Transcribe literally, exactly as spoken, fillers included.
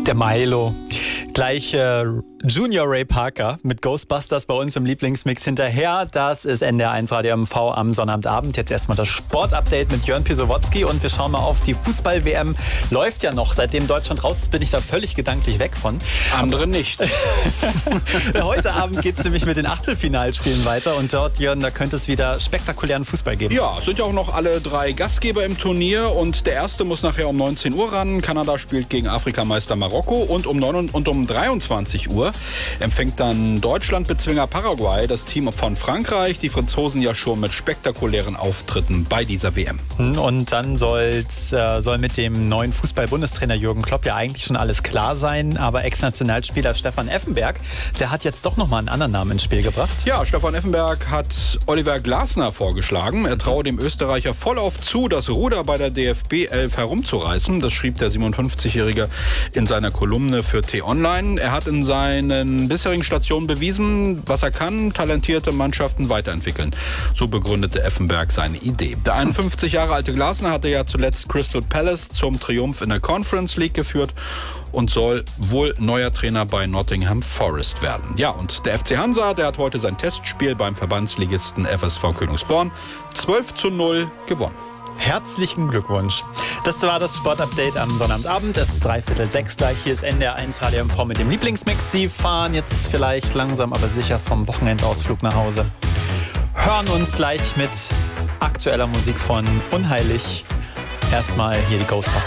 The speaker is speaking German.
Der Milo. Gleich äh, Junior Ray Parker mit Ghostbusters bei uns im Lieblingsmix hinterher. Das ist N D R eins Radio M V am Sonnabendabend. Jetzt erstmal das Sportupdate mit Jörn Pisowotzki und wir schauen mal auf die Fußball-W M. Läuft ja noch. Seitdem Deutschland raus ist, bin ich da völlig gedanklich weg von. Andere nicht. Heute Abend geht es nämlich mit den Achtelfinalspielen weiter und dort, Jörn, da könnte es wieder spektakulären Fußball geben. Ja, es sind ja auch noch alle drei Gastgeber im Turnier und der erste muss nachher um neunzehn Uhr ran. Kanada spielt gegen Afrikameister Marokko und um neun und um dreiundzwanzig Uhr empfängt dann Deutschland-Bezwinger Paraguay das Team von Frankreich. Die Franzosen ja schon mit spektakulären Auftritten bei dieser W M. Und dann soll's, äh, soll mit dem neuen Fußball-Bundestrainer Jürgen Klopp ja eigentlich schon alles klar sein. Aber Ex-Nationalspieler Stefan Effenberg, der hat jetzt doch nochmal einen anderen Namen ins Spiel gebracht. Ja, Stefan Effenberg hat Oliver Glasner vorgeschlagen. Er traue dem Österreicher vollauf zu, das Ruder bei der D F B elf herumzureißen. Das schrieb der siebenundfünfzigjährige in seiner Kolumne für T-Online. Er hat in seinen bisherigen Stationen bewiesen, was er kann, talentierte Mannschaften weiterentwickeln. So begründete Effenberg seine Idee. Der einundfünfzig Jahre alte Glasner hatte ja zuletzt Crystal Palace zum Triumph in der Conference League geführt und soll wohl neuer Trainer bei Nottingham Forest werden. Ja, und der F C Hansa, der hat heute sein Testspiel beim Verbandsligisten F S V Königsborn zwölf zu null gewonnen. Herzlichen Glückwunsch. Das war das Sportupdate am Sonnabendabend. Es ist dreiviertel sechs gleich. Hier ist N D R eins Radio M V mit dem Lieblingsmix. Sie fahren jetzt vielleicht langsam, aber sicher vom Wochenendausflug nach Hause. Hören uns gleich mit aktueller Musik von Unheilig. Erstmal hier die Ghostbusters.